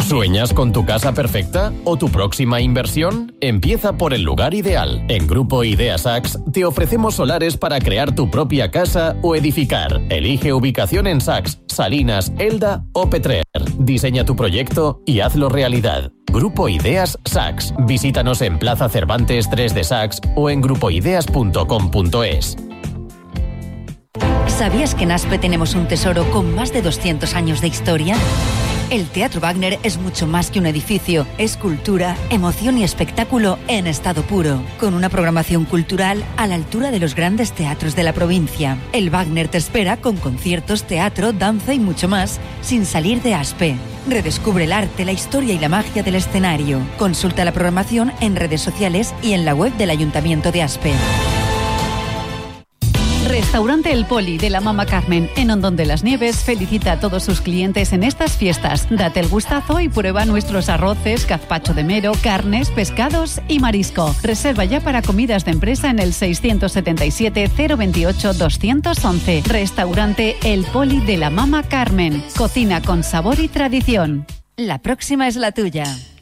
¿Sueñas con tu casa perfecta o tu próxima inversión? Empieza por el lugar ideal. En Grupo Idea Sachs te ofrecemos solares para crear tu propia casa o edificar. Elige ubicación en Sachs, Salinas, Elda o Petrer. Diseña tu proyecto y hazlo realidad. Grupo Ideas Sachs. Visítanos en Plaza Cervantes 3 de Sachs o en grupoideas.com.es. ¿Sabías que en Aspe tenemos un tesoro con más de 200 años de historia? El Teatro Wagner es mucho más que un edificio, es cultura, emoción y espectáculo en estado puro, con una programación cultural a la altura de los grandes teatros de la provincia. El Wagner te espera con conciertos, teatro, danza y mucho más, sin salir de Aspe. Redescubre el arte, la historia y la magia del escenario. Consulta la programación en redes sociales y en la web del Ayuntamiento de Aspe. Restaurante El Poli de la Mama Carmen, en Hondón de las Nieves, felicita a todos sus clientes en estas fiestas. Date el gustazo y prueba nuestros arroces, gazpacho de mero, carnes, pescados y marisco. Reserva ya para comidas de empresa en el 677 028 211. Restaurante El Poli de la Mama Carmen. Cocina con sabor y tradición. La próxima es la tuya.